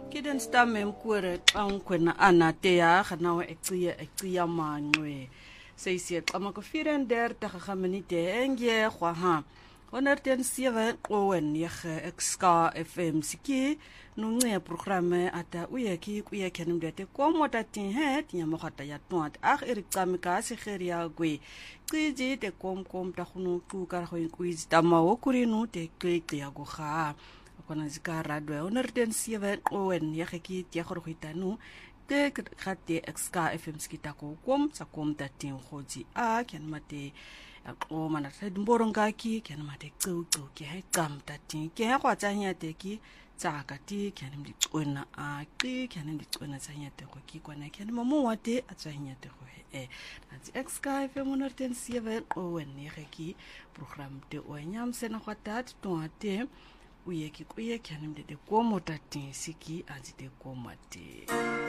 Kiden stame mkure kwena anate ya ganawe ektia manwe. Seisi kama ko 34 minute engie kwa ha. 107 owen yege Ska FM siki nunge programme ata uyeki kenumdete komota tin het nyamogata ya twat ag eriktamika segeria gwe. Qiji te kom ta khunu tukar ho inquiz tamawo kurinu te ya go ga. Kona zika radio 107 owen yegi tia gorgitanu te gate Ska FM skita ko kom sa kom ta tin khoji a ken mate o mana sa dimboronga ki ken mate tsu ke he kam ta tin ke ha kwa tsanya te ki tsa ka ti ken ndi tsona a ki ken ndi tsona tsanya te ko ki kwana ken mo wa te a tsanya te ko he that's Ska FM 107 owen yegi program te o nyam sena khwatat to ate uyeki ken ndi de ko mota tin siki anti de ko mate